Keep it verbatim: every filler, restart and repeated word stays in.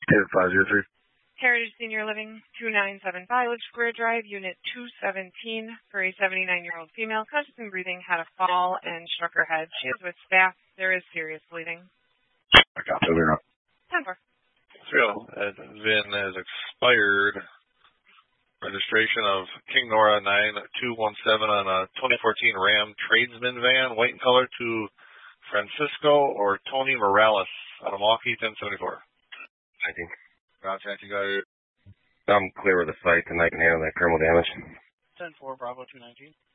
ten five zero three. Heritage Senior Living, two nine seven Violet Square Drive, Unit two seventeen, for a seventy-nine-year-old female, conscious and breathing, had a fall and struck her head. She is with staff. There is serious bleeding. I got it. Over. ten four. So, that V I N has expired. Registration of King Nora nine two one seven on a twenty fourteen Ram Tradesman van, white in color, to Francisco or Tony Morales out of Milwaukee, ten seventy-four. nineteen. Roger, you got it. I'm clear with the site and I can handle that criminal damage. ten four, Bravo two nineteen.